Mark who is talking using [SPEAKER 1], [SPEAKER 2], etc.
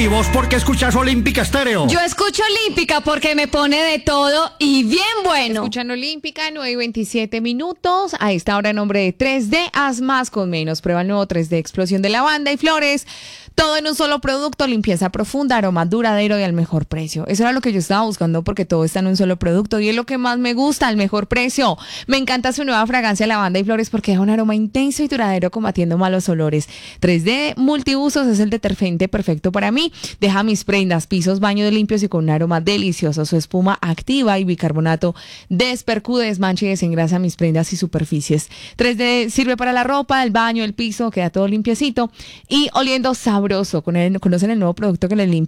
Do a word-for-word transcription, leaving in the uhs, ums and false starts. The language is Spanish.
[SPEAKER 1] ¿Y vos por qué escuchas Olímpica Estéreo?
[SPEAKER 2] Yo escucho Olímpica porque me pone de todo y bien bueno.
[SPEAKER 3] Escuchan Olímpica, nueve y veintisiete minutos. A esta hora, en nombre de tres D, haz más con menos. Prueba el nuevo tres D Explosión de Lavanda y Flores. Todo en un solo producto, limpieza profunda, aroma duradero y al mejor precio. Eso era lo que yo estaba buscando porque todo está en un solo producto y es lo que más me gusta, al mejor precio. Me encanta su nueva fragancia lavanda y flores porque deja un aroma intenso y duradero combatiendo malos olores. tres D Multiusos es el detergente perfecto para mí. Deja mis prendas, pisos, baños limpios y con un aroma delicioso. Su espuma activa y bicarbonato despercude, desmancha y desengrasa mis prendas y superficies. tres D sirve para la ropa, el baño, el piso, queda todo limpiecito y oliendo sabroso. Con el, conocen el nuevo producto que les limpia